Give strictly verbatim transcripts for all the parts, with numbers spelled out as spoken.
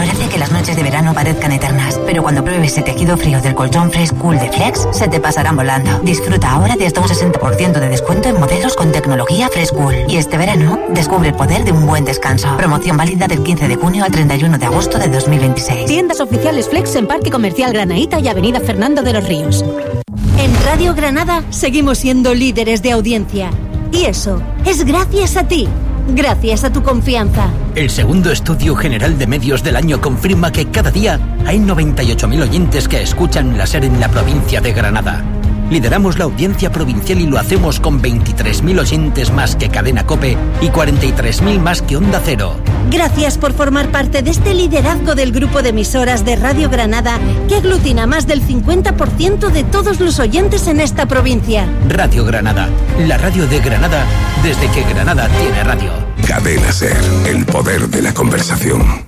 calor hace que las noches de verano parezcan eternas, pero cuando pruebes ese tejido frío del colchón Fresh Cool de Flex, se te pasarán volando. Disfruta ahora de hasta un sesenta por ciento de descuento en modelos con tecnología Fresh Cool. Y este verano, descubre el poder de un buen descanso. Promoción válida del quince de junio al treinta y uno de agosto de dos mil veintiséis. Tiendas oficiales Flex en Parque Comercial Granaíta y Avenida Fernando de los Ríos. En Radio Granada seguimos siendo líderes de audiencia. Y eso es gracias a ti. Gracias a tu confianza. El segundo estudio general de medios del año confirma que cada día hay noventa y ocho mil oyentes que escuchan la SER en la provincia de Granada. Lideramos la audiencia provincial y lo hacemos con veintitrés mil oyentes más que Cadena COPE y cuarenta y tres mil más que Onda Cero. Gracias por formar parte de este liderazgo del grupo de emisoras de Radio Granada que aglutina más del cincuenta por ciento de todos los oyentes en esta provincia. Radio Granada, la radio de Granada desde que Granada tiene radio. Cadena SER, el poder de la conversación.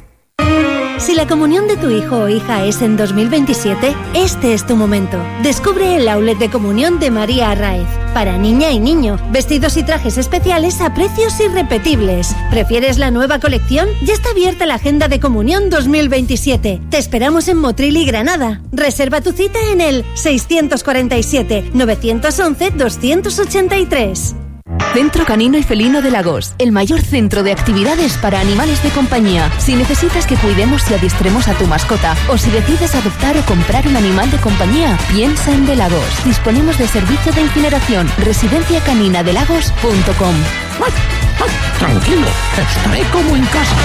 Si la comunión de tu hijo o hija es en dos mil veintisiete, este es tu momento. Descubre el outlet de comunión de María Arraez. Para niña y niño, vestidos y trajes especiales a precios irrepetibles. ¿Prefieres la nueva colección? Ya está abierta la agenda de comunión dos mil veintisiete. Te esperamos en Motril y Granada. Reserva tu cita en el seiscientos cuarenta y siete, novecientos once, doscientos ochenta y tres. Centro Canino y Felino de Lagos, el mayor centro de actividades para animales de compañía. Si necesitas que cuidemos y adiestremos a tu mascota, o si decides adoptar o comprar un animal de compañía, piensa en De Lagos. Disponemos de servicio de incineración. residencia canina de lagos punto com. Tranquilo, estaré como en casa.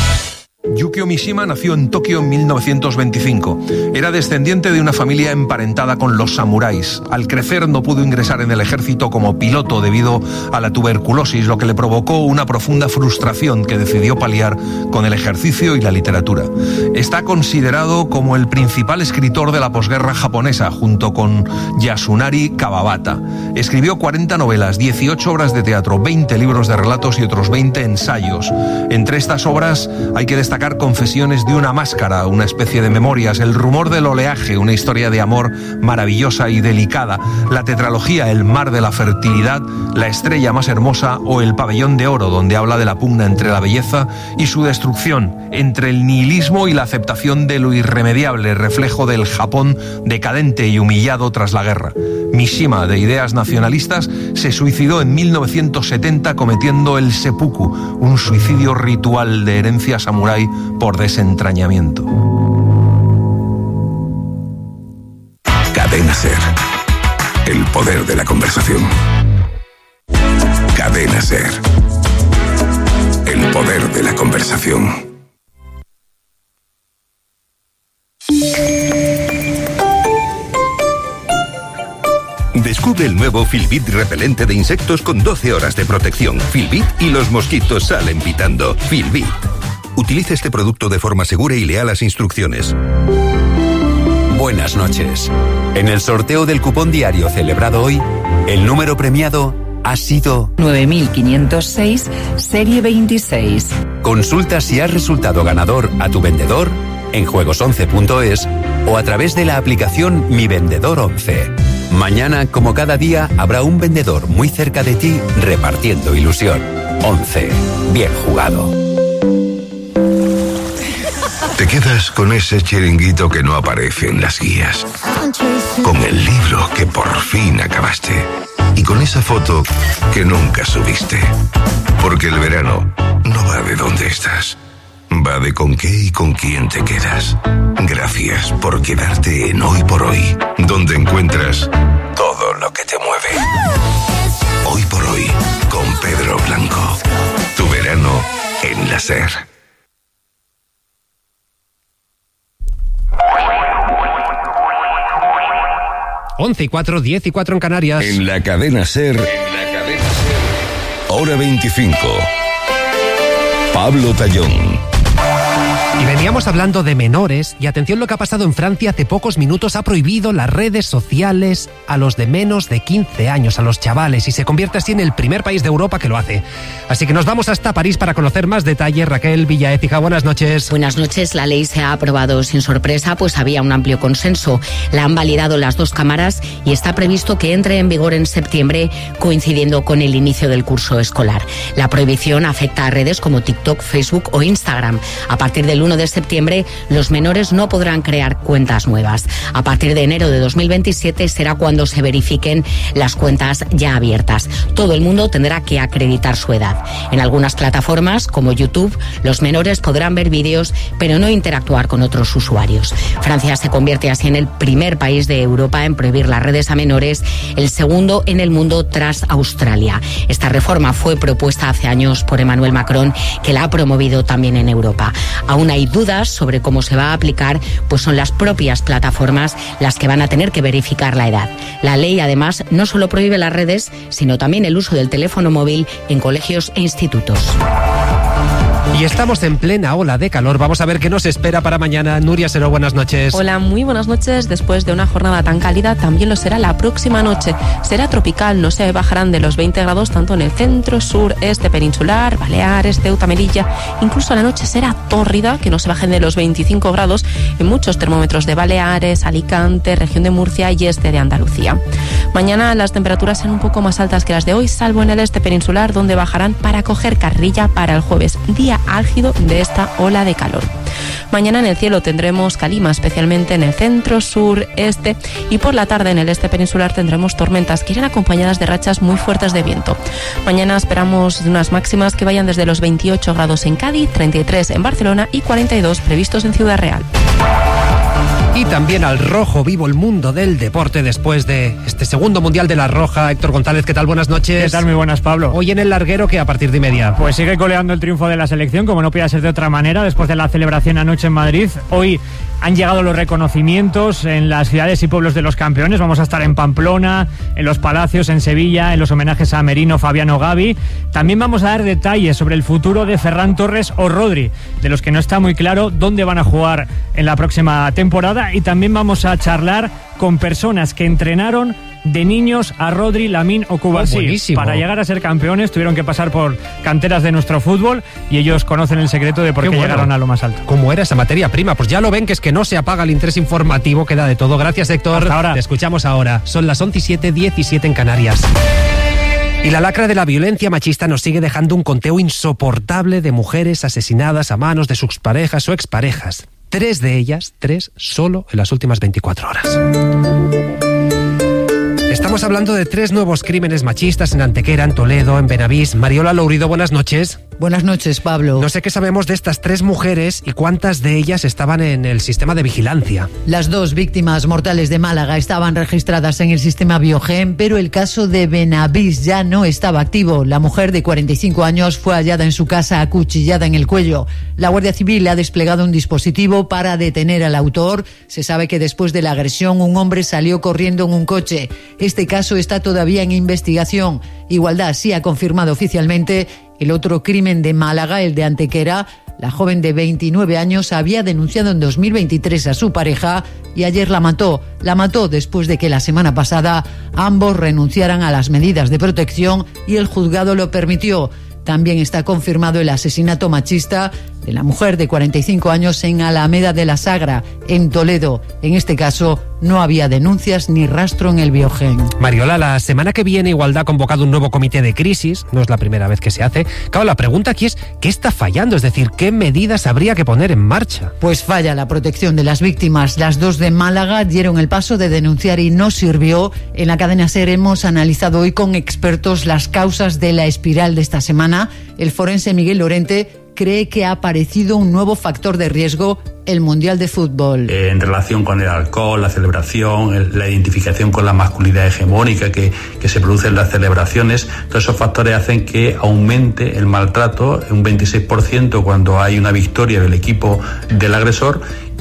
Yukio Mishima nació en Tokio en mil novecientos veinticinco. Era descendiente de una familia emparentada con los samuráis. Al crecer no pudo ingresar en el ejército como piloto debido a la tuberculosis, lo que le provocó una profunda frustración que decidió paliar con el ejercicio y la literatura. Está considerado como el principal escritor de la posguerra japonesa, junto con Yasunari Kawabata. Escribió cuarenta novelas, dieciocho obras de teatro, veinte libros de relatos y otros veinte ensayos. Entre estas obras hay que destacar Confesiones de una máscara, una especie de memorias, El rumor del oleaje, una historia de amor maravillosa y delicada, la tetralogía El mar de la fertilidad, La estrella más hermosa o El pabellón de oro, donde habla de la pugna entre la belleza y su destrucción, entre el nihilismo y la aceptación de lo irremediable, reflejo del Japón decadente y humillado tras la guerra. Mishima, de ideas nacionalistas, se suicidó en mil novecientos setenta cometiendo el seppuku, un suicidio ritual de herencia samurái por desentrañamiento. Cadena SER, el poder de la conversación. Cadena SER, el poder de la conversación. Descubre el nuevo Filbit repelente de insectos con doce horas de protección. Filbit y los mosquitos salen pitando. Filbit. Utilice este producto de forma segura y lea las instrucciones. Buenas noches. En el sorteo del cupón diario celebrado hoy, el número premiado ha sido nueve mil quinientos seis, serie veintiséis. Consulta si has resultado ganador a tu vendedor en juegos once punto es o a través de la aplicación Mi Vendedor once. Mañana, como cada día, habrá un vendedor muy cerca de ti repartiendo ilusión. once. Bien jugado. Te quedas con ese chiringuito que no aparece en las guías, con el libro que por fin acabaste y con esa foto que nunca subiste. Porque el verano no va de dónde estás, va de con qué y con quién te quedas. Gracias por quedarte en Hoy por Hoy, donde encuentras todo lo que te mueve. Hoy por Hoy, con Pedro Blanco. Tu verano en la SER. once y cuatro, diez y cuatro en Canarias. En la cadena SER, en la cadena SER, hora veinticinco. Pablo Tallón. Y veníamos hablando de menores, y atención lo que ha pasado en Francia hace pocos minutos, ha prohibido las redes sociales a los de menos de quince años, a los chavales, y se convierte así en el primer país de Europa que lo hace. Así que nos vamos hasta París para conocer más detalles. Raquel Villaécija, buenas noches. Buenas noches. La ley se ha aprobado sin sorpresa, pues había un amplio consenso. La han validado las dos cámaras y está previsto que entre en vigor en septiembre, coincidiendo con el inicio del curso escolar. La prohibición afecta a redes como TikTok, Facebook o Instagram. A partir del uno de septiembre los menores no podrán crear cuentas nuevas. A partir de enero de dos mil veintisiete será cuando se verifiquen las cuentas ya abiertas. Todo el mundo tendrá que acreditar su edad. En algunas plataformas, como YouTube, los menores podrán ver vídeos, pero no interactuar con otros usuarios. Francia se convierte así en el primer país de Europa en prohibir las redes a menores, el segundo en el mundo tras Australia. Esta reforma fue propuesta hace años por Emmanuel Macron, que la ha promovido también en Europa. Aún hay dudas sobre cómo se va a aplicar, pues son las propias plataformas las que van a tener que verificar la edad. La ley, además, no solo prohíbe las redes, sino también el uso del teléfono móvil en colegios e institutos. Y estamos en plena ola de calor. Vamos a ver qué nos espera para mañana. Nuria Seró, buenas noches. Hola, muy buenas noches. Después de una jornada tan cálida, también lo será la próxima noche. Será tropical, no se bajarán de los veinte grados tanto en el centro, sur, este peninsular, Baleares, Ceuta, Melilla. Incluso la noche será tórrida, que no se bajen de los veinticinco grados en muchos termómetros de Baleares, Alicante, región de Murcia y este de Andalucía. Mañana las temperaturas serán un poco más altas que las de hoy, salvo en el este peninsular, donde bajarán para coger carrilla para el jueves, día álgido de esta ola de calor. Mañana en el cielo tendremos calima, especialmente en el centro, sur, este, y por la tarde en el este peninsular tendremos tormentas que irán acompañadas de rachas muy fuertes de viento. Mañana esperamos unas máximas que vayan desde los veintiocho grados en Cádiz, treinta y tres en Barcelona y cuarenta y dos previstos en Ciudad Real. Y también al rojo vivo el mundo del deporte después de este segundo Mundial de la Roja. Héctor González, ¿qué tal? Buenas noches. ¿Qué tal? Muy buenas, Pablo. Hoy en el larguero, que a partir de media. Pues sigue coleando el triunfo de la selección, como no podía ser de otra manera, después de la celebración anoche en Madrid. Hoy han llegado los reconocimientos en las ciudades y pueblos de los campeones. Vamos a estar en Pamplona, en los Palacios, en Sevilla, en los homenajes a Merino, Fabiano, Gavi. También vamos a dar detalles sobre el futuro de Ferran Torres o Rodri, de los que no está muy claro dónde van a jugar en la próxima temporada. Y también vamos a charlar con personas que entrenaron de niños a Rodri, Lamine o Cubarsí. Oh, para llegar a ser campeones tuvieron que pasar por canteras de nuestro fútbol y ellos conocen el secreto de por qué, qué bueno. llegaron a lo más alto. ¿Cómo era esa materia prima? Pues ya lo ven, que es que no se apaga el interés informativo, queda de todo. Gracias, Héctor. Hasta ahora. Te escuchamos ahora. Son las once y siete, diecisiete en Canarias. Y la lacra de la violencia machista nos sigue dejando un conteo insoportable de mujeres asesinadas a manos de sus parejas o exparejas. Tres de ellas, tres solo en las últimas veinticuatro horas. Estamos hablando de tres nuevos crímenes machistas en Antequera, en Toledo, en Benavís. Mariola Lourido, buenas noches. Buenas noches, Pablo. No sé qué sabemos de estas tres mujeres y cuántas de ellas estaban en el sistema de vigilancia. Las dos víctimas mortales de Málaga estaban registradas en el sistema Biogen, pero el caso de Benavís ya no estaba activo. La mujer de cuarenta y cinco años fue hallada en su casa acuchillada en el cuello. La Guardia Civil ha desplegado un dispositivo para detener al autor. Se sabe que después de la agresión un hombre salió corriendo en un coche. Este caso está todavía en investigación. Igualdad sí ha confirmado oficialmente el otro crimen de Málaga, el de Antequera. La joven de veintinueve años había denunciado en dos mil veintitrés a su pareja y ayer la mató. La mató después de que la semana pasada ambos renunciaran a las medidas de protección y el juzgado lo permitió. También está confirmado el asesinato machista de la mujer de cuarenta y cinco años en Alameda de la Sagra, en Toledo. En este caso, no había denuncias ni rastro en el Biogen. Mariola, la semana que viene Igualdad ha convocado un nuevo comité de crisis. No es la primera vez que se hace. Claro, la pregunta aquí es, ¿qué está fallando? Es decir, ¿qué medidas habría que poner en marcha? Pues falla la protección de las víctimas. Las dos de Málaga dieron el paso de denunciar y no sirvió. En la cadena SER hemos analizado hoy con expertos las causas de la espiral de esta semana. El forense Miguel Lorente cree que ha aparecido un nuevo factor de riesgo, el Mundial de Fútbol. Eh, en relación con el alcohol, la celebración, el, la identificación con la masculinidad hegemónica que, que se produce en las celebraciones, todos esos factores hacen que aumente el maltrato un veintiséis por ciento cuando hay una victoria del equipo del agresor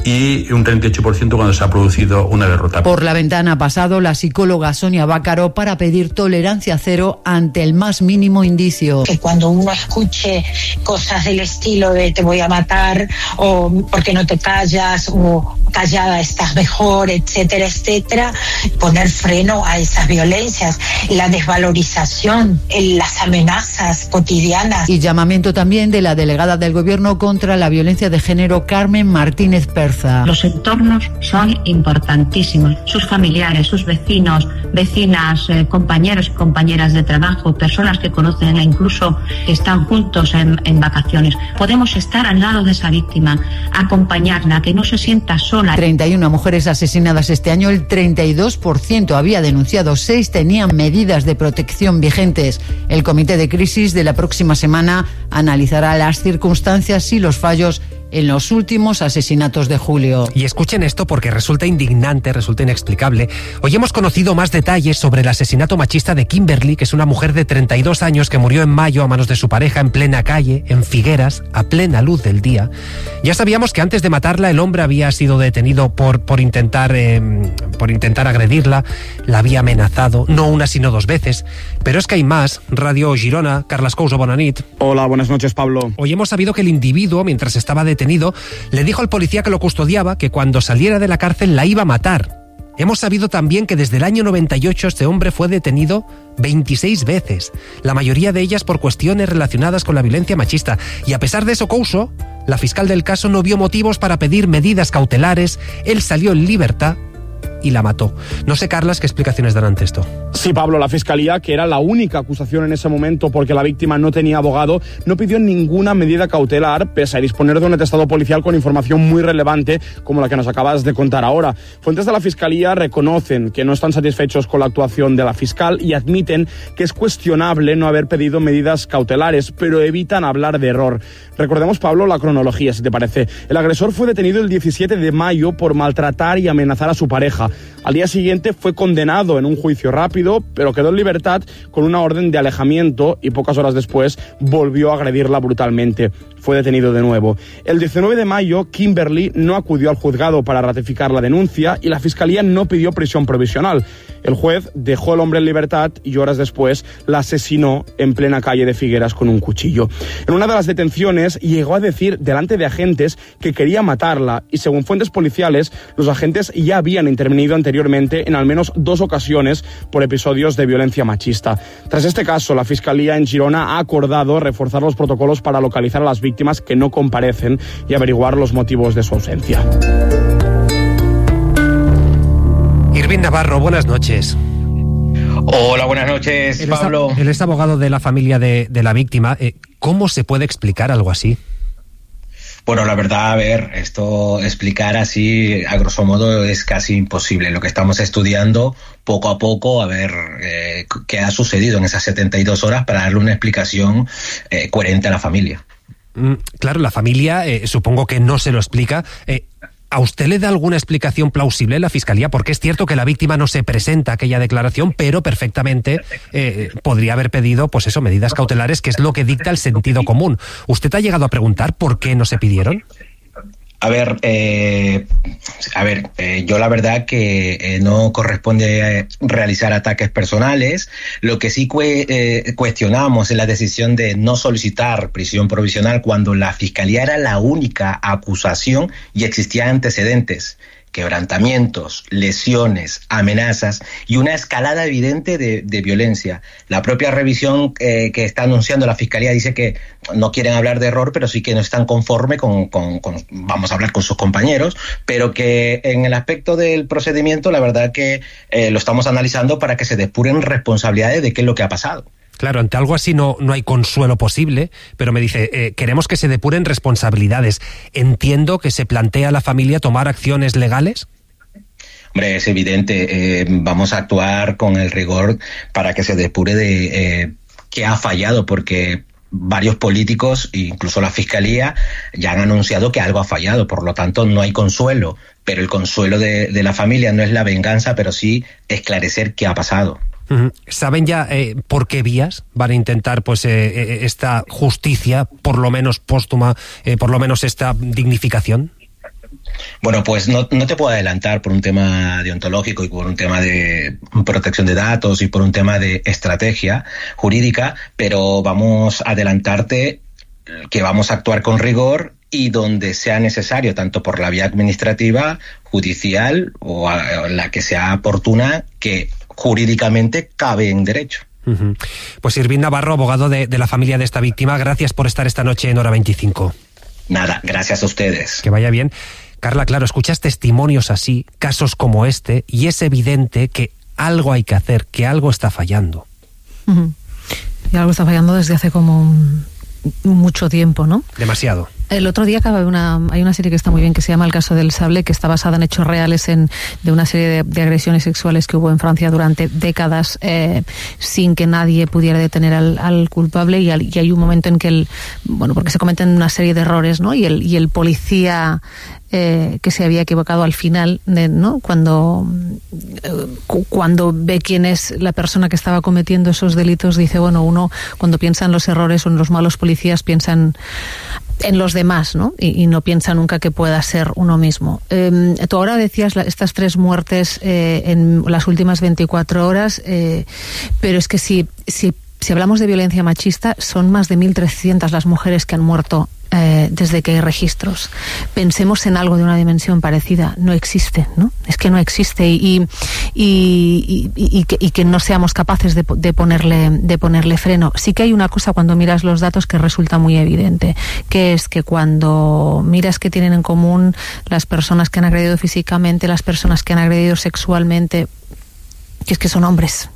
y un treinta y ocho por ciento cuando se ha producido una derrota. Por la ventana ha pasado la psicóloga Sonia Bácaro para pedir tolerancia cero ante el más mínimo indicio. Que cuando uno escuche cosas del estilo de te voy a matar o porque no te callas o callada estás mejor, etcétera, etcétera, poner freno a esas violencias, la desvalorización, las amenazas cotidianas. Y llamamiento también de la delegada del Gobierno contra la violencia de género, Carmen Martínez Perfil. fuerza. Los entornos son importantísimos. Sus familiares, sus vecinos, vecinas, eh, compañeros y compañeras de trabajo, personas que conocen e incluso que están juntos en, en vacaciones. Podemos estar al lado de esa víctima, acompañarla, que no se sienta sola. treinta y una mujeres asesinadas este año, el treinta y dos por ciento había denunciado, seis tenían medidas de protección vigentes. El comité de crisis de la próxima semana analizará las circunstancias y los fallos en los últimos asesinatos de julio. Y escuchen esto porque resulta indignante, resulta inexplicable. Hoy hemos conocido más detalles sobre el asesinato machista de Kimberly, que es una mujer de treinta y dos años que murió en mayo a manos de su pareja en plena calle, en Figueras, a plena luz del día. Ya sabíamos que antes de matarla el hombre había sido detenido por, por, intentar, eh, por intentar agredirla, la había amenazado, no una sino dos veces. Pero es que hay más. Radio Girona, Carles Couso, bona nit. Hola, buenas noches, Pablo. Hoy hemos sabido que el individuo, mientras estaba detenido, le dijo al policía que lo custodiaba que cuando saliera de la cárcel la iba a matar. Hemos sabido también que desde el año noventa y ocho este hombre fue detenido veintiséis veces, la mayoría de ellas por cuestiones relacionadas con la violencia machista. Y a pesar de eso, Couso, la fiscal del caso, no vio motivos para pedir medidas cautelares. Él salió en libertad y la mató. No sé, Carlas, ¿qué explicaciones dan ante esto? Sí, Pablo, la Fiscalía, que era la única acusación en ese momento porque la víctima no tenía abogado, no pidió ninguna medida cautelar, pese a disponer de un atestado policial con información muy relevante como la que nos acabas de contar ahora. Fuentes de la Fiscalía reconocen que no están satisfechos con la actuación de la fiscal y admiten que es cuestionable no haber pedido medidas cautelares, pero evitan hablar de error. Recordemos, Pablo, la cronología, si te parece. El agresor fue detenido el diecisiete de mayo por maltratar y amenazar a su pareja. Al día siguiente fue condenado en un juicio rápido, pero quedó en libertad con una orden de alejamiento y pocas horas después volvió a agredirla brutalmente. Fue detenido de nuevo. El diecinueve de mayo, Kimberly no acudió al juzgado para ratificar la denuncia y la Fiscalía no pidió prisión provisional. El juez dejó al hombre en libertad y horas después la asesinó en plena calle de Figueras con un cuchillo. En una de las detenciones llegó a decir delante de agentes que quería matarla y, según fuentes policiales, los agentes ya habían intervenido anteriormente en al menos dos ocasiones por episodios de violencia machista. Tras este caso, la Fiscalía en Girona ha acordado reforzar los protocolos para localizar a las víctimas que no comparecen y averiguar los motivos de su ausencia. Irving Navarro, buenas noches. Hola, buenas noches, él Pablo. Es, él es abogado de la familia de, de la víctima. Eh, ¿Cómo se puede explicar algo así? Bueno, la verdad, a ver, esto explicar así, a grosso modo, es casi imposible. Lo que estamos estudiando poco a poco, a ver eh, qué ha sucedido en esas setenta y dos horas para darle una explicación eh, coherente a la familia. Mm, claro, la familia eh, supongo que no se lo explica. Eh, ¿A usted le da alguna explicación plausible la Fiscalía? Porque es cierto que la víctima no se presenta a aquella declaración, pero perfectamente eh, podría haber pedido, pues eso, medidas cautelares, que es lo que dicta el sentido común. ¿Usted ha llegado a preguntar por qué no se pidieron? A ver, eh, a ver, eh, yo la verdad que eh, no corresponde realizar ataques personales. Lo que sí cue- eh, cuestionamos es la decisión de no solicitar prisión provisional cuando la Fiscalía era la única acusación y existían antecedentes, quebrantamientos, lesiones, amenazas y una escalada evidente de, de violencia. La propia revisión eh, que está anunciando la Fiscalía dice que no quieren hablar de error, pero sí que no están conformes con, con, con, vamos a hablar con sus compañeros, pero que en el aspecto del procedimiento, la verdad que eh, lo estamos analizando para que se depuren responsabilidades de qué es lo que ha pasado. Claro, ante algo así no, no hay consuelo posible, pero me dice, eh, queremos que se depuren responsabilidades. Entiendo que se plantea a la familia tomar acciones legales. Hombre, es evidente, eh, vamos a actuar con el rigor para que se depure de eh, qué ha fallado, porque varios políticos, incluso la Fiscalía, ya han anunciado que algo ha fallado, por lo tanto no hay consuelo, pero el consuelo de, de la familia no es la venganza, pero sí esclarecer qué ha pasado. ¿Saben ya eh, por qué vías van a intentar pues eh, esta justicia, por lo menos póstuma, eh, por lo menos esta dignificación? Bueno, pues no, no te puedo adelantar por un tema deontológico y por un tema de protección de datos y por un tema de estrategia jurídica, pero vamos a adelantarte que vamos a actuar con rigor y donde sea necesario, tanto por la vía administrativa, judicial o a, a la que sea oportuna, que jurídicamente cabe en derecho. Uh-huh. Pues Irving Navarro, abogado de, de la familia de esta víctima, gracias por estar esta noche en Hora veinticinco. Nada, gracias a ustedes. Que vaya bien. Carla, claro, escuchas testimonios así, casos como este, y es evidente que algo hay que hacer, que algo está fallando. Uh-huh. Y algo está fallando desde hace como un, mucho tiempo, ¿no? Demasiado. El otro día acaba una, hay una serie que está muy bien que se llama El caso del sable, que está basada en hechos reales en, de una serie de, de agresiones sexuales que hubo en Francia durante décadas eh, sin que nadie pudiera detener al, al culpable y, al, y hay un momento en que el, bueno, porque se cometen una serie de errores, ¿no? Y el, y el policía eh, que se había equivocado al final, de, ¿no? Cuando, eh, cuando ve quién es la persona que estaba cometiendo esos delitos, dice, bueno, uno cuando piensa en los errores o en los malos policías piensan en los demás, ¿no? Y, y no piensa nunca que pueda ser uno mismo. Eh, tú ahora decías la, estas tres muertes eh, en las últimas veinticuatro horas, eh, pero es que si, si, si hablamos de violencia machista, son más de mil trescientas las mujeres que han muerto eh, desde que hay registros. Pensemos en algo de una dimensión parecida. No existe, ¿no? Es que no existe y, y, y, y, y, que, y que no seamos capaces de, de, ponerle, de ponerle freno. Sí que hay una cosa cuando miras los datos que resulta muy evidente, que es que cuando miras que tienen en común las personas que han agredido físicamente, las personas que han agredido sexualmente, que es que son hombres.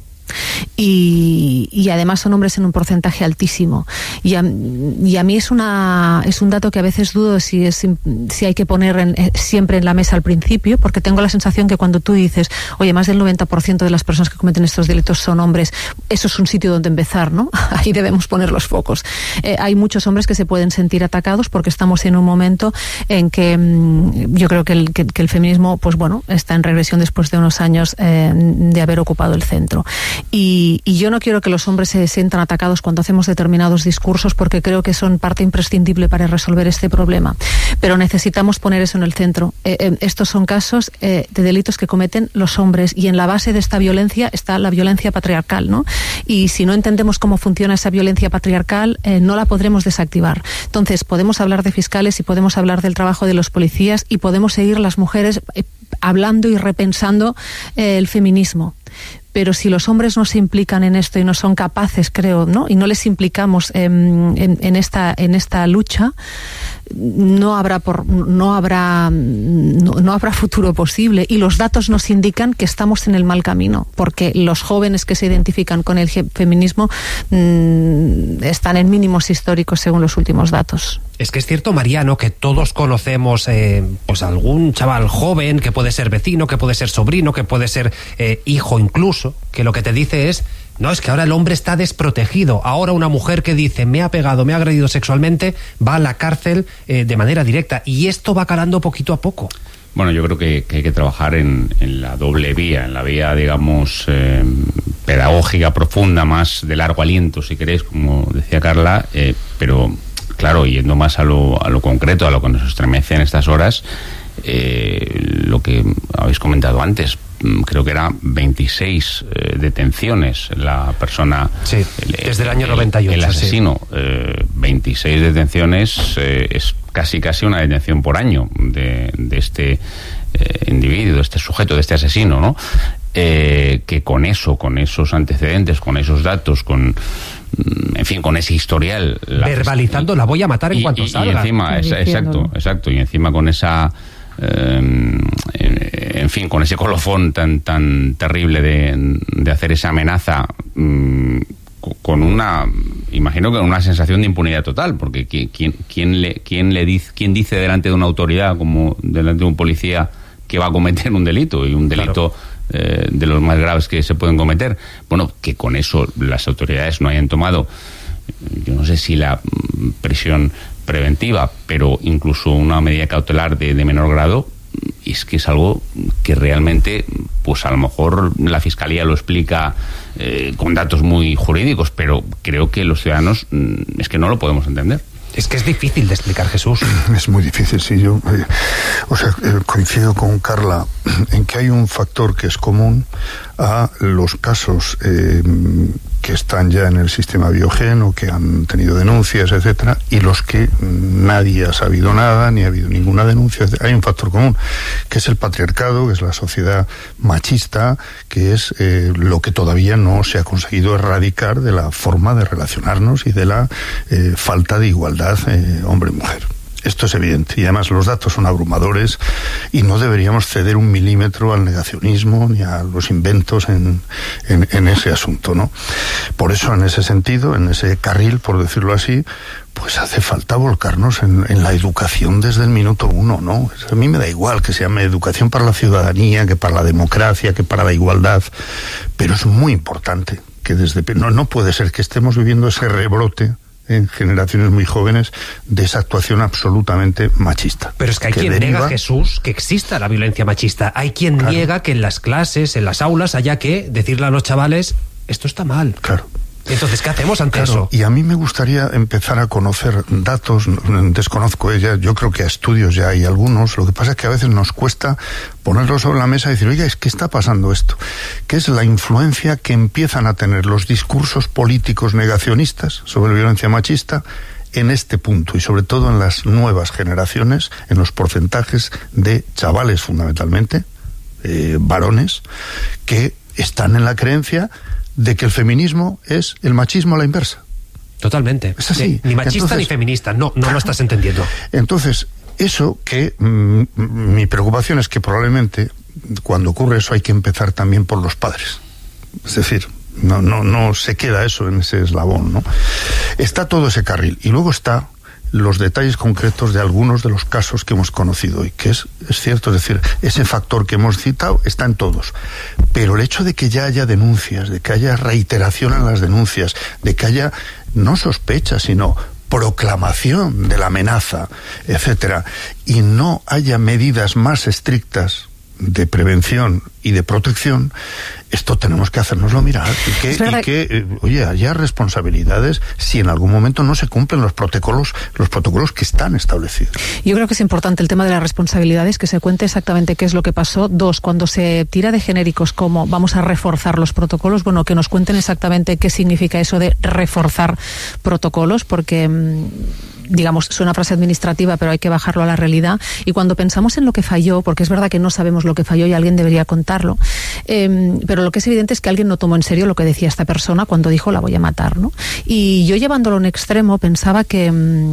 Y, y además son hombres en un porcentaje altísimo y a, y a mí es una es un dato que a veces dudo si es si hay que poner en, eh, siempre en la mesa al principio, porque tengo la sensación que cuando tú dices, oye, más del noventa por ciento de las personas que cometen estos delitos son hombres, eso es un sitio donde empezar, ¿no? Ahí debemos poner los focos. Eh, hay muchos hombres que se pueden sentir atacados porque estamos en un momento en que mmm, yo creo que el, que, que el feminismo, pues bueno, está en regresión después de unos años eh, de haber ocupado el centro. Y, y yo no quiero que los hombres se sientan atacados cuando hacemos determinados discursos, porque creo que son parte imprescindible para resolver este problema. Pero necesitamos poner eso en el centro. Eh, eh, estos son casos eh, de delitos que cometen los hombres y en la base de esta violencia está la violencia patriarcal, ¿no? Y si no entendemos cómo funciona esa violencia patriarcal, eh, no la podremos desactivar. Entonces, podemos hablar de fiscales y podemos hablar del trabajo de los policías y podemos seguir las mujeres eh, hablando y repensando eh, el feminismo. Pero si los hombres no se implican en esto y no son capaces, creo, ¿no? Y no les implicamos en, en, en esta en esta lucha, no habrá por, no habrá no, no habrá futuro posible. Y los datos nos indican que estamos en el mal camino, porque los jóvenes que se identifican con el feminismo mmm, están en mínimos históricos según los últimos datos. Es que es cierto, Mariano, que todos conocemos eh, pues algún chaval joven que puede ser vecino, que puede ser sobrino, que puede ser eh, hijo incluso, que lo que te dice es, no, es que ahora el hombre está desprotegido. Ahora una mujer que dice, me ha pegado, me ha agredido sexualmente, va a la cárcel eh, de manera directa. Y esto va calando poquito a poco. Bueno, yo creo que, que hay que trabajar en, en la doble vía, en la vía, digamos, eh, pedagógica profunda, más de largo aliento, si queréis, como decía Carla, eh, pero... Claro, yendo más a lo, a lo concreto, a lo que nos estremece en estas horas, eh, lo que habéis comentado antes, creo que eran veintiséis eh, detenciones la persona... Sí, el, desde el año noventa y ocho. El asesino, sí. eh, veintiséis detenciones, eh, es casi casi una detención por año de, de este eh, individuo, de este sujeto, de este asesino, ¿no? Eh, que con eso, con esos antecedentes, con esos datos, con... en fin, con ese historial verbalizando, la voy a matar en y, cuanto y, salga. Y encima, es, exacto, exacto, y encima con esa eh, en fin, con ese colofón tan tan terrible de, de hacer esa amenaza, mmm, con una, imagino que con una sensación de impunidad total, porque quién, quién le quién le dice quién dice delante de una autoridad, como delante de un policía, que va a cometer un delito, y un delito, claro, Eh, de los más graves que se pueden cometer. Bueno, que con eso las autoridades no hayan tomado, yo no sé si la prisión preventiva, pero incluso una medida cautelar de, de menor grado, es que es algo que realmente, pues a lo mejor la Fiscalía lo explica eh, con datos muy jurídicos, pero creo que los ciudadanos es que no lo podemos entender. Es que es difícil de explicar, Jesús. Es muy difícil, sí. Yo, eh, o sea, eh, coincido con Carla en que hay un factor que es común a los casos eh, que están ya en el sistema Biogen o que han tenido denuncias, etcétera, y los que nadie ha sabido nada, ni ha habido ninguna denuncia. Hay un factor común, que es el patriarcado, que es la sociedad machista, que es eh, lo que todavía no se ha conseguido erradicar de la forma de relacionarnos y de la eh, falta de igualdad eh, hombre-mujer. Esto es evidente. Y además los datos son abrumadores y no deberíamos ceder un milímetro al negacionismo ni a los inventos en, en, en ese asunto, ¿no? Por eso, en ese sentido, en ese carril, por decirlo así, pues hace falta volcarnos en, en la educación desde el minuto uno, ¿no? A mí me da igual que se llame educación para la ciudadanía, que para la democracia, que para la igualdad, pero es muy importante que desde... No, no puede ser que estemos viviendo ese rebrote en generaciones muy jóvenes de esa actuación absolutamente machista. Pero es que hay que quien deriva... niega, Jesús, que exista la violencia machista. Hay quien claro. niega que en las clases, en las aulas, haya que decirle a los chavales, esto está mal. Claro. Entonces, ¿qué hacemos ante claro, eso? Y a mí me gustaría empezar a conocer datos, desconozco ella, yo creo que a estudios ya hay algunos, lo que pasa es que a veces nos cuesta ponerlo sobre la mesa y decir, oiga, es que está pasando esto, que es la influencia que empiezan a tener los discursos políticos negacionistas sobre la violencia machista en este punto, y sobre todo en las nuevas generaciones, en los porcentajes de chavales fundamentalmente, eh, varones, que están en la creencia de que el feminismo es el machismo a la inversa. Totalmente. Es así. Ni machista entonces, ni feminista. No, no lo estás entendiendo. Entonces, eso que mm, mi preocupación es que probablemente cuando ocurre eso hay que empezar también por los padres. Es decir, no, no, no se queda eso en ese eslabón, ¿no? Está todo ese carril. Y luego está los detalles concretos de algunos de los casos que hemos conocido y que es, es cierto, es decir, ese factor que hemos citado está en todos, pero el hecho de que ya haya denuncias, de que haya reiteración en las denuncias, de que haya no sospecha, sino proclamación de la amenaza, etcétera, y no haya medidas más estrictas de prevención y de protección, esto tenemos que hacérnoslo mirar y que, y que eh, oye, haya responsabilidades si en algún momento no se cumplen los protocolos, los protocolos que están establecidos. Yo creo que es importante el tema de las responsabilidades, que se cuente exactamente qué es lo que pasó. Dos, cuando se tira de genéricos como vamos a reforzar los protocolos, bueno, que nos cuenten exactamente qué significa eso de reforzar protocolos, porque digamos, suena frase administrativa, pero hay que bajarlo a la realidad. Y cuando pensamos en lo que falló, porque es verdad que no sabemos lo que falló y alguien debería contarlo, eh, pero lo que es evidente es que alguien no tomó en serio lo que decía esta persona cuando dijo la voy a matar, ¿no? Y yo, llevándolo a un extremo, pensaba que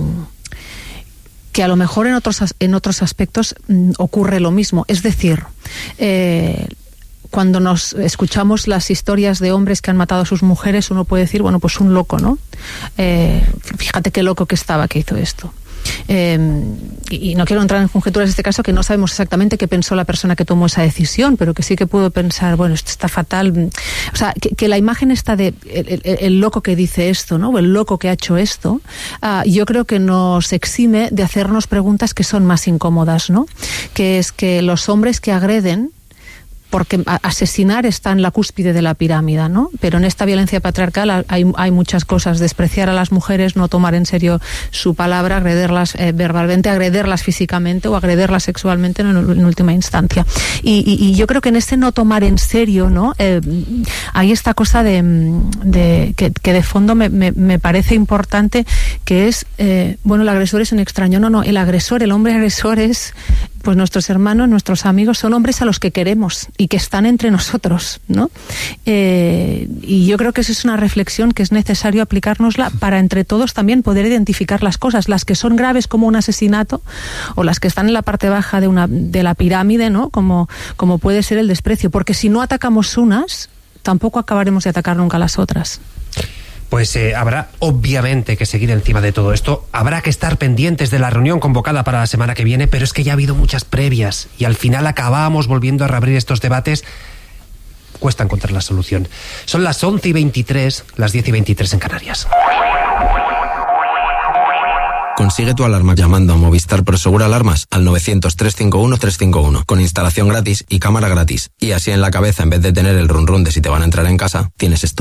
que a lo mejor en otros en otros aspectos mmm, ocurre lo mismo. Es decir, eh, cuando nos escuchamos las historias de hombres que han matado a sus mujeres, uno puede decir, bueno, pues un loco, ¿no? Eh, fíjate qué loco que estaba que hizo esto. Eh, y, y no quiero entrar en conjeturas en este caso, que no sabemos exactamente qué pensó la persona que tomó esa decisión, pero que sí que puedo pensar, bueno, esto está fatal. O sea, que, que la imagen está de el, el, el loco que dice esto, ¿no? O el loco que ha hecho esto, uh, yo creo que nos exime de hacernos preguntas que son más incómodas, ¿no? Que es que los hombres que agreden, porque asesinar está en la cúspide de la pirámide, ¿no? Pero en esta violencia patriarcal hay, hay muchas cosas. Despreciar a las mujeres, no tomar en serio su palabra, agredirlas eh, verbalmente, agredirlas físicamente o agredirlas sexualmente en, en última instancia. Y, y, y yo creo que en ese no tomar en serio, ¿no? Eh, hay esta cosa de, de que, que de fondo me, me, me parece importante, que es, eh, bueno, el agresor es un extraño. No, no, el agresor, el hombre agresor es... pues nuestros hermanos, nuestros amigos, son hombres a los que queremos y que están entre nosotros, ¿no? Eh, y yo creo que esa es una reflexión que es necesario aplicárnosla para entre todos también poder identificar las cosas, las que son graves como un asesinato o las que están en la parte baja de una de la pirámide, ¿no? Como, como puede ser el desprecio, porque si no atacamos unas, tampoco acabaremos de atacar nunca las otras. Pues eh, habrá obviamente que seguir encima de todo esto, habrá que estar pendientes de la reunión convocada para la semana que viene, pero es que ya ha habido muchas previas y al final acabamos volviendo a reabrir estos debates. Cuesta encontrar la solución. Son las once y veintitrés, las diez y veintitrés en Canarias. Consigue tu alarma llamando a Movistar Prosegur Alarmas al novecientos, trescientos cincuenta y uno, trescientos cincuenta y uno, con instalación gratis y cámara gratis. Y así en la cabeza, en vez de tener el run run de si te van a entrar en casa, tienes esto.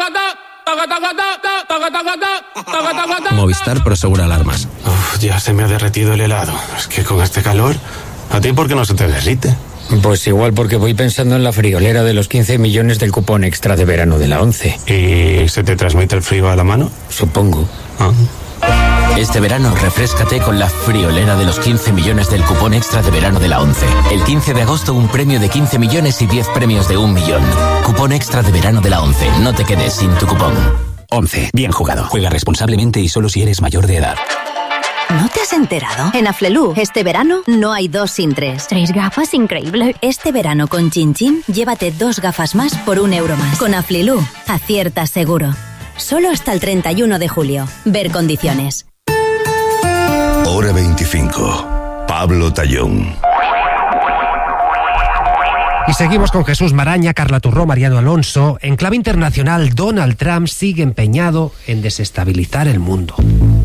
Movistar Prosegur Alarmas. Uf, ya se me ha derretido el helado. Es que con este calor, ¿a ti por qué no se te derrite? Pues igual porque voy pensando en la friolera de los quince millones del cupón extra de verano de la ONCE. ¿Y se te transmite el frío a la mano? Supongo. Ah. Este verano refréscate con la friolera de los quince millones del cupón extra de verano de la ONCE. El quince de agosto un premio de quince millones y diez premios de un millón. Cupón extra de verano de la ONCE. No te quedes sin tu cupón. ONCE. Bien jugado. Juega responsablemente y solo si eres mayor de edad. ¿No te has enterado? En Aflelu, este verano no hay dos sin tres. Tres gafas, increíble. Este verano con Chin Chin, llévate dos gafas más por un euro más. Con Aflelu, aciertas seguro. Solo hasta el treinta y uno de julio. Ver condiciones. Hora veinticinco. Pablo Tallón. Y seguimos con Jesús Maraña, Carla Turró, Mariano Alonso. En clave internacional, Donald Trump sigue empeñado en desestabilizar el mundo.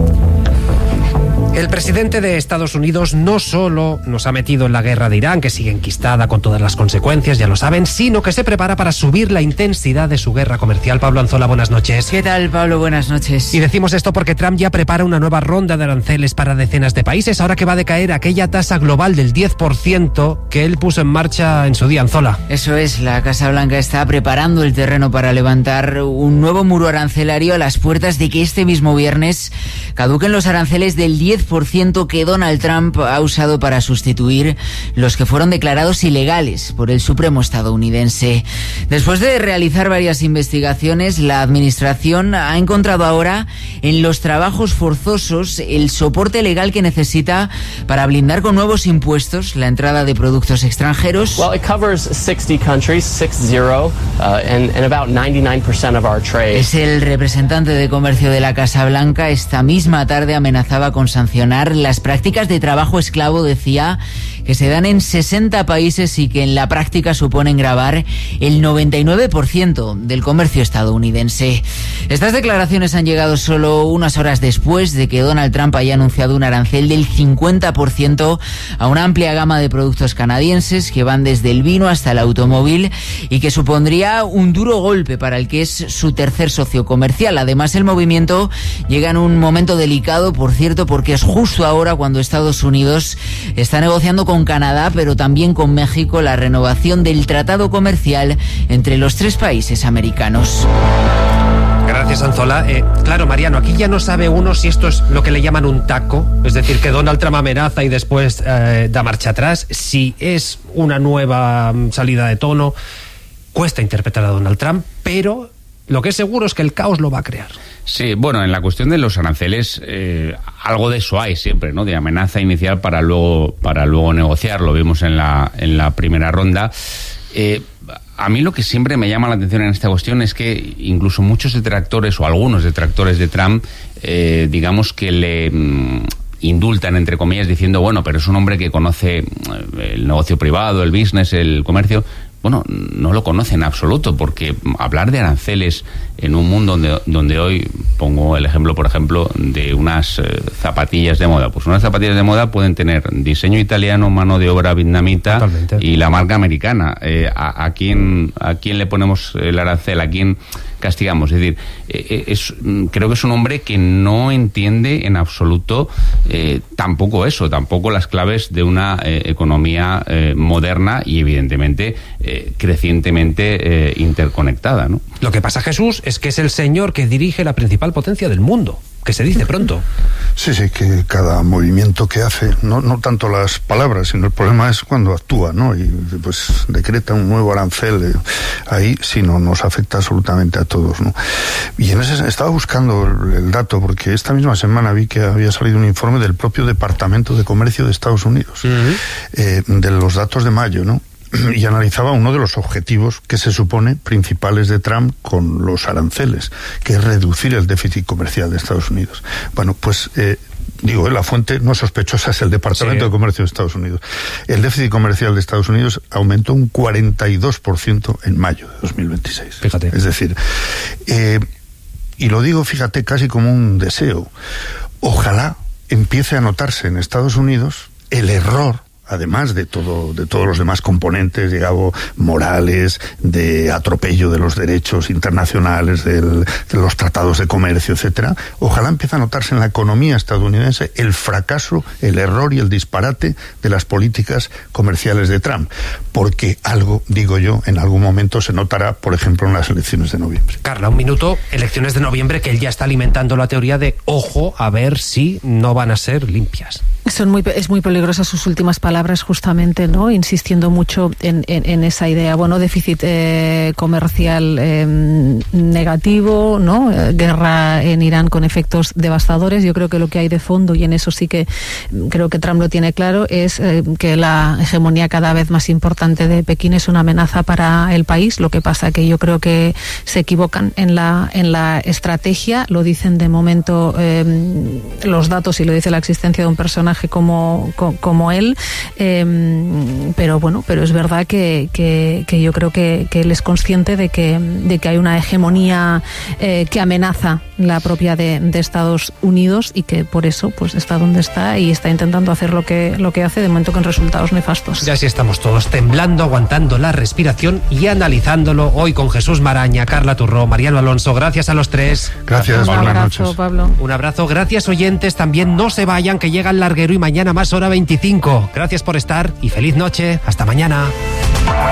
El presidente de Estados Unidos no solo nos ha metido en la guerra de Irán, que sigue enquistada con todas las consecuencias, ya lo saben, sino que se prepara para subir la intensidad de su guerra comercial. Pablo Anzola, buenas noches. ¿Qué tal, Pablo? Buenas noches. Y decimos esto porque Trump ya prepara una nueva ronda de aranceles para decenas de países, ahora que va a decaer aquella tasa global del diez por ciento que él puso en marcha en su día, Anzola. Eso es, la Casa Blanca está preparando el terreno para levantar un nuevo muro arancelario a las puertas de que este mismo viernes caduquen los aranceles del diez por ciento que Donald Trump ha usado para sustituir los que fueron declarados ilegales por el Supremo estadounidense. Después de realizar varias investigaciones, la administración ha encontrado ahora en los trabajos forzosos el soporte legal que necesita para blindar con nuevos impuestos la entrada de productos extranjeros. Well, it covers sixty countries, six zero, uh, and, and about ninety-nine percent of our trade. Es el representante de comercio de la Casa Blanca. Esta misma tarde amenazaba con sancionar las prácticas de trabajo esclavo, decía, que se dan en sesenta países y que en la práctica suponen gravar el noventa y nueve por ciento del comercio estadounidense. Estas declaraciones han llegado solo unas horas después de que Donald Trump haya anunciado un arancel del cincuenta por ciento a una amplia gama de productos canadienses que van desde el vino hasta el automóvil y que supondría un duro golpe para el que es su tercer socio comercial. Además, el movimiento llega en un momento delicado, por cierto, porque es justo ahora cuando Estados Unidos está negociando con Canadá, pero también con México, la renovación del tratado comercial entre los tres países americanos. Gracias, Anzola. Eh, claro, Mariano, aquí ya no sabe uno si esto es lo que le llaman un taco, es decir, que Donald Trump amenaza y después eh, da marcha atrás, si es una nueva salida de tono. Cuesta interpretar a Donald Trump, pero lo que es seguro es que el caos lo va a crear. Sí, bueno, en la cuestión de los aranceles, eh, algo de eso hay siempre, ¿no? De amenaza inicial para luego para luego negociar. Lo vimos en la en la primera ronda. Eh, a mí lo que siempre me llama la atención en esta cuestión es que incluso muchos detractores o algunos detractores de Trump, eh, digamos que le mm, indultan, entre comillas, diciendo, bueno, pero es un hombre que conoce el negocio privado, el business, el comercio. Bueno, no lo conoce en absoluto, porque hablar de aranceles en un mundo donde, donde hoy, pongo el ejemplo, por ejemplo, de unas eh, zapatillas de moda. Pues unas zapatillas de moda pueden tener diseño italiano, mano de obra vietnamita. Totalmente. Y la marca americana. Eh, a, a, quién, ¿A quién le ponemos el arancel? ¿A quién castigamos? Es decir, eh, es, creo que es un hombre que no entiende en absoluto eh, tampoco eso, tampoco las claves de una eh, economía eh, moderna y evidentemente eh, crecientemente eh, interconectada, ¿no? Lo que pasa, Jesús, es que es el señor que dirige la principal potencia del mundo, que se dice pronto. Sí, sí, que cada movimiento que hace, no, no tanto las palabras, sino el problema es cuando actúa, ¿no? Y pues decreta un nuevo arancel, eh, ahí sí no nos afecta absolutamente a todos, ¿no? Y en ese estaba buscando el, el dato, porque esta misma semana vi que había salido un informe del propio Departamento de Comercio de Estados Unidos, uh-huh. eh, de los datos de mayo, ¿no? Y analizaba uno de los objetivos que se supone principales de Trump con los aranceles, que es reducir el déficit comercial de Estados Unidos. Bueno, pues eh, digo, eh, la fuente no sospechosa es el Departamento sí. de Comercio de Estados Unidos. El déficit comercial de Estados Unidos aumentó un cuarenta y dos por ciento en mayo de dos mil veintiséis. Fíjate. Es decir, eh, y lo digo, fíjate, casi como un deseo. Ojalá empiece a notarse en Estados Unidos el error, además de todo, de todos los demás componentes, digamos, morales, de atropello de los derechos internacionales, del, de los tratados de comercio, etcétera. Ojalá empiece a notarse en la economía estadounidense el fracaso, el error y el disparate de las políticas comerciales de Trump. Porque algo, digo yo, en algún momento se notará, por ejemplo, en las elecciones de noviembre. Carla, un minuto, elecciones de noviembre, que él ya está alimentando la teoría de, ojo, a ver si no van a ser limpias. Son muy, es muy peligrosa sus últimas palabras, justamente, ¿no? Insistiendo mucho en, en, en esa idea. Bueno, déficit eh, comercial eh, negativo, ¿no? Eh, guerra en Irán con efectos devastadores. Yo creo que lo que hay de fondo, y en eso sí que creo que Trump lo tiene claro, es eh, que la hegemonía cada vez más importante de Pekín es una amenaza para el país. Lo que pasa que yo creo que se equivocan en la, en la estrategia. Lo dicen de momento eh, los datos, y lo dice la existencia de un personaje como, como él, eh, pero bueno, pero es verdad que, que, que yo creo que, que él es consciente de que, de que hay una hegemonía eh, que amenaza la propia de, de Estados Unidos, y que por eso pues está donde está y está intentando hacer lo que, lo que hace, de momento con resultados nefastos. Ya sí estamos todos temblando, aguantando la respiración y analizándolo hoy con Jesús Maraña, Carla Turró, Mariano Alonso. Gracias a los tres. Gracias, un abrazo, Pablo. Un abrazo, gracias oyentes, también no se vayan, que llega el larguero y mañana más hora veinticinco. Gracias por estar y feliz noche. Hasta mañana.